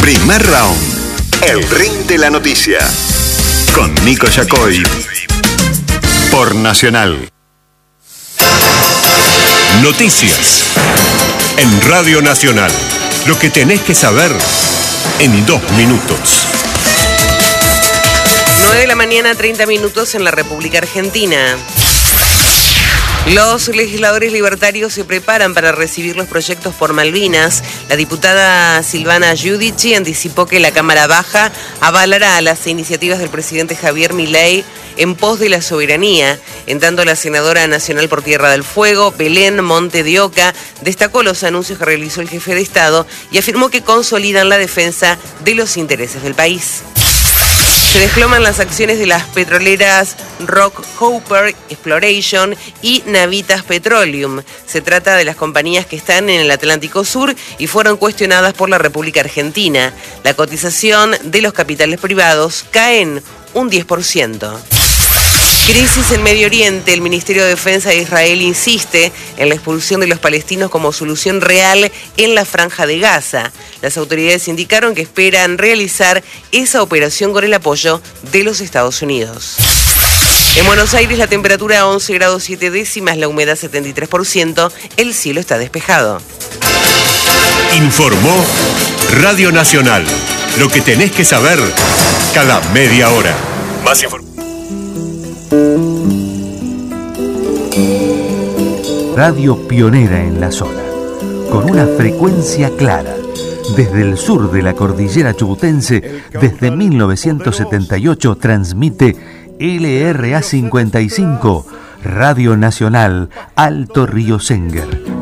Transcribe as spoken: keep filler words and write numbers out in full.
Primer round. El ring de la noticia. Con Nico Yacoy. Por Nacional. Noticias. En Radio Nacional. Lo que tenés que saber en dos minutos. nueve de la mañana, treinta minutos en la República Argentina. Los legisladores libertarios se preparan para recibir los proyectos por Malvinas. La diputada Silvana Giudici anticipó que la Cámara Baja avalará las iniciativas del presidente Javier Milei en pos de la soberanía. En tanto, la senadora nacional por Tierra del Fuego, Belén Monte de Oca, destacó los anuncios que realizó el jefe de Estado y afirmó que consolidan la defensa de los intereses del país. Se desploman las acciones de las petroleras Rockhopper Exploration y Navitas Petroleum. Se trata de las compañías que están en el Atlántico Sur y fueron cuestionadas por la República Argentina. La cotización de los capitales privados cae en un diez por ciento. Crisis en Medio Oriente. El Ministerio de Defensa de Israel insiste en la expulsión de los palestinos como solución real en la Franja de Gaza. Las autoridades indicaron que esperan realizar esa operación con el apoyo de los Estados Unidos. En Buenos Aires la temperatura once grados siete décimas, la humedad setenta y tres por ciento, el cielo está despejado. Informó Radio Nacional. Lo que tenés que saber cada media hora. Más información. Radio pionera en la zona, con una frecuencia clara, desde el sur de la cordillera chubutense, desde mil novecientos setenta y ocho transmite L R A cincuenta y cinco, Radio Nacional Alto Río Senguer.